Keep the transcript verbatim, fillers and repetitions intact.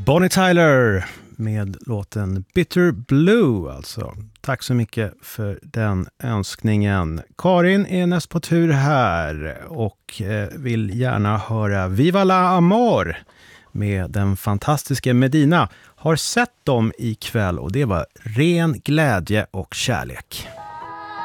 Bonnie Tyler med låten Bitter Blue alltså. Tack så mycket för den önskningen. Karin är näst på tur här och vill gärna höra Viva la Amor med den fantastiska Medina. Har sett dem ikväll och det var ren glädje och kärlek.